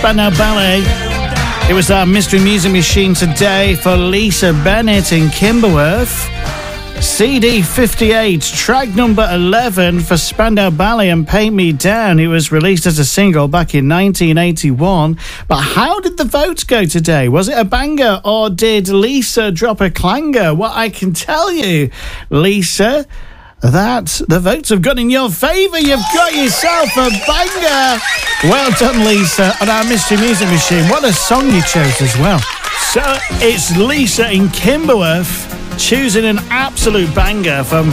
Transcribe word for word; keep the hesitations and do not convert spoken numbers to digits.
Spandau Ballet. It was our Mystery Music Machine today for Lisa Bennett in Kimberworth. C D fifty-eight, track number eleven for Spandau Ballet and Paint Me Down. It was released as a single back in nineteen eighty-one. But how did the votes go today? Was it a banger or did Lisa drop a clanger? Well, I can tell you, Lisa, that the votes have gone in your favour. You've got yourself a banger. Well done, Lisa, on our Mystery Music Machine. What a song you chose as well. So it's Lisa in Kimberworth choosing an absolute banger from